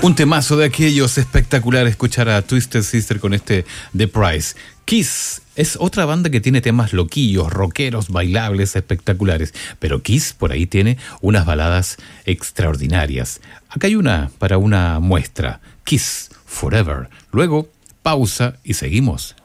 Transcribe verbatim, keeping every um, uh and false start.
Un temazo de aquellos espectacular escuchar a Twisted Sister con este The Price. Kiss es otra banda que tiene temas loquillos, rockeros, bailables, espectaculares. Pero Kiss por ahí tiene unas baladas extraordinarias. Acá hay una para una muestra. Kiss Forever. Luego, pausa y seguimos.